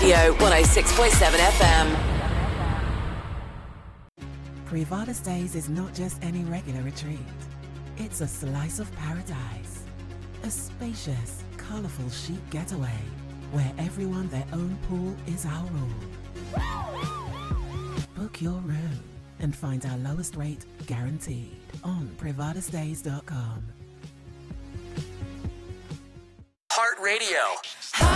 Radio 106.7 FM. Privada Stays is not just any regular retreat. It's a slice of paradise. A spacious, colourful chic getaway where everyone their own pool is our rule. Book your room and find our lowest rate guaranteed on privadastays.com. Heart Radio.